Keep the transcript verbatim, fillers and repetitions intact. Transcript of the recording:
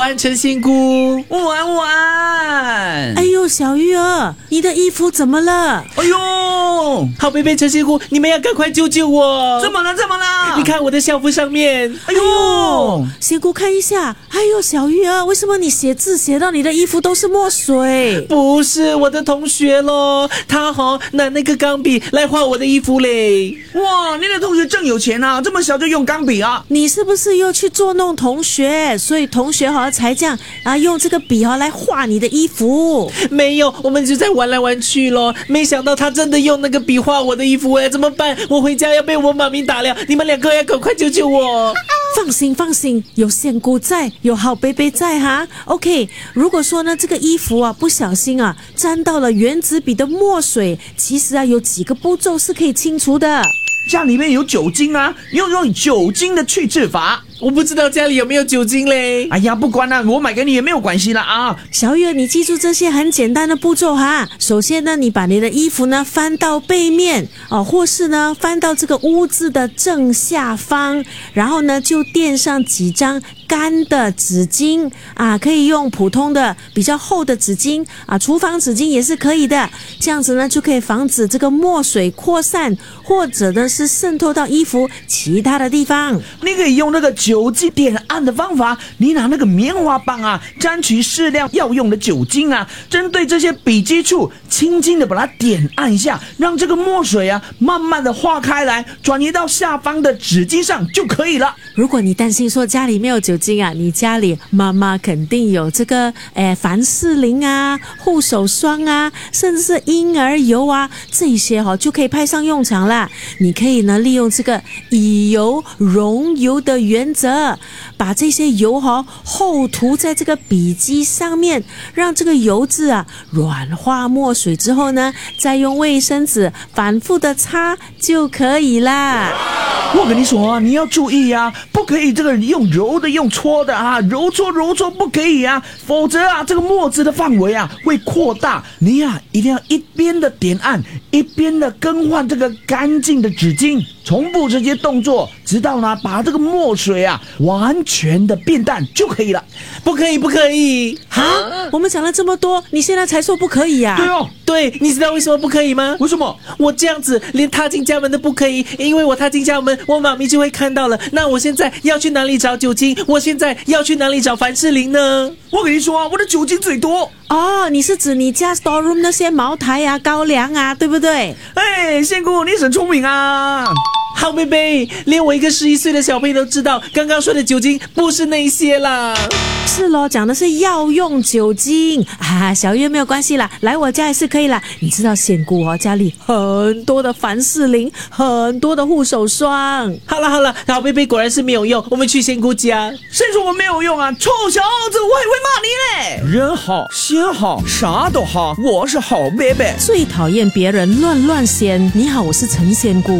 安，陈仙姑。 午安，午安。 哎呦，小玉儿，你的衣服怎么了？ 哎呦， 好贝贝，陈仙姑，你们要赶快救救我！ 怎么了？怎么了？ 你看我的校服上面。 哎呦， 仙姑看一下。哎呦，小玉儿，为什么你写字写到你的衣服都是墨水？ 不是我的同学咯，他哈拿那个钢笔来画我的衣服嘞。 哇，你的同学真有钱啊，这么小就用钢笔啊？ 你是不是又去捉弄同学？所以同学好才这样啊，用这个笔啊来画你的衣服。 没有，我们就在玩来玩去咯。没想到他真的用那个笔画我的衣服哎，怎么办？我回家要被我妈咪打了，你们两个要赶快救救我。 放心放心，有仙姑在，有好贝贝在哈。OK， 如果说呢这个衣服啊不小心啊沾到了原子笔的墨水，其实啊有几个步骤是可以清除的。 家里面有酒精啊，用用酒精的去渍法。 我不知道家里有没有酒精嘞。 哎呀，不管了，我买给你也没有关系了啊。 小雨，你记住这些很简单的步骤哈。首先呢，你把你的衣服呢翻到背面哦，或是呢翻到这个污渍的正下方，然后呢就垫上几张干的纸巾啊，可以用普通的比较厚的纸巾啊，厨房纸巾也是可以的。这样子呢就可以防止这个墨水扩散，或者呢是渗透到衣服其他的地方。 你可以用那个酒精点按的方法，你拿那个棉花棒啊，沾取适量药用的酒精啊，针对这些笔迹处轻轻的把它点按一下，让这个墨水啊慢慢的化开来，转移到下方的纸巾上就可以了。 如果你担心说家里没有酒精啊，你家里妈妈肯定有这个诶凡士林啊、护手霜啊，甚至是婴儿油啊，这些哈、哦、就可以派上用场啦。你可以呢利用这个以油溶油的原则，把这些油哈、哦、厚涂在这个笔记上面，让这个油渍啊软化墨水之后呢，再用卫生纸反复的擦就可以啦。 我跟你说啊，你要注意啊，不可以这个用揉的用搓的啊，揉搓揉搓不可以啊，否则啊这个墨汁的范围啊会扩大。你啊一定要一边的点按，一边的更换这个干净的纸巾，重复这些动作，直到呢把这个墨水啊完全的变淡就可以了。 不可以，不可以！ 哈，我们讲了这么多，你现在才说不可以呀、啊？ 对哦， 对，你知道为什么不可以吗？ 为什么？ 我这样子连踏进家门都不可以，因为我踏进家门，我妈咪就会看到了。那我现在要去哪里找酒精？我现在要去哪里找凡士林呢？ 我跟你说啊，我的酒精最多。 哦，你是指你家 storeroom 那些茅台啊、高粱啊，对不对？ 哎，仙姑，你很聪明啊。 好贝贝，连我一个十一岁的小朋友都知道，刚刚说的酒精不是那些啦。 是咯，讲的是药用酒精啊，小月没有关系啦，来我家也是可以啦。你知道仙姑哦，家里很多的凡士林，很多的护手霜。 好了好了，好贝贝果然是没有用，我们去仙姑家。 谁说我没有用啊？臭小子，我还会骂你嘞！人好仙好啥都好，我是好贝贝。 最讨厌别人乱乱仙。你好，我是陈仙姑。